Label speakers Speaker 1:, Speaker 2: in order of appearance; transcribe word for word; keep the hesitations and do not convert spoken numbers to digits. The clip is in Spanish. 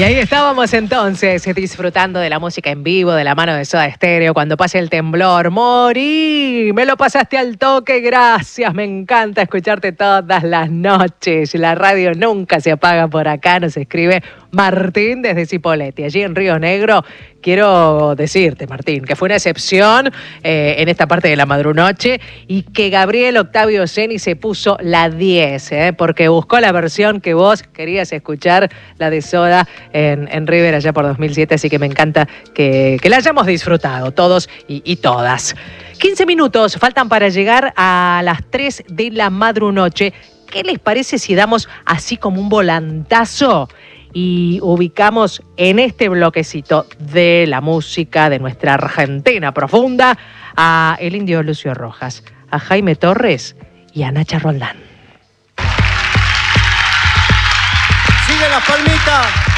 Speaker 1: Y ahí estábamos entonces disfrutando de la música en vivo de la mano de Soda Stereo. Cuando pase el temblor, morí, me lo pasaste al toque, gracias, me encanta escucharte todas las noches. La radio nunca se apaga por acá, nos escribe Martín desde Cipolletti, allí en Río Negro. Quiero decirte, Martín, que fue una excepción eh, en esta parte de la madrunoche y que Gabriel Octavio Ceni se puso la diez, eh, porque buscó la versión que vos querías escuchar, la de Soda en, en River allá por dos mil siete, así que me encanta que, que la hayamos disfrutado todos y, y todas. quince minutos faltan para llegar a las tres de la madrunoche. ¿Qué les parece si damos así como un volantazo y ubicamos en este bloquecito de la música de nuestra Argentina profunda a el Indio Lucio Rojas, a Jaime Torres y a Nacha Roldán?
Speaker 2: Sigue las palmitas.